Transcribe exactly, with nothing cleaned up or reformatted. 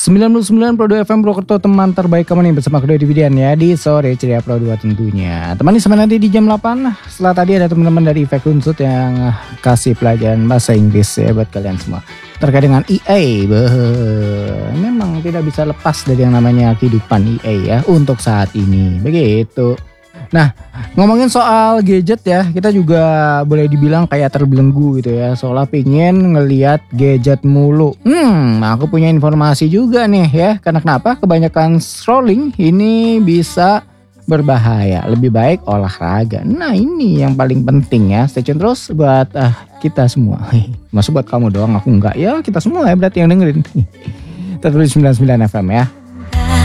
sembilan puluh sembilan koma dua F M Purwokerto, teman terbaik kamu nih, bersama kedua Dividian ya di sore ceria Pro dua tentunya. Temani sampai nanti di jam delapan. Setelah tadi ada teman-teman dari Efek Unsut yang kasih pelajaran bahasa Inggris ya buat kalian semua terkait dengan E A. Beuh, memang tidak bisa lepas dari yang namanya kehidupan E A ya untuk saat ini. Begitu. Nah, ngomongin soal gadget ya, kita juga boleh dibilang kayak terbelenggu gitu ya. Soalnya pengen ngelihat gadget mulu. Hmm, aku punya informasi juga nih ya. Karena kenapa? Kebanyakan scrolling ini bisa berbahaya. Lebih baik olahraga. Nah, ini yang paling penting ya. Stay tune terus buat uh, kita semua. Masuk buat kamu doang, aku enggak. Ya, kita semua ya berarti yang dengerin. Tetap di sembilan puluh sembilan F M ya.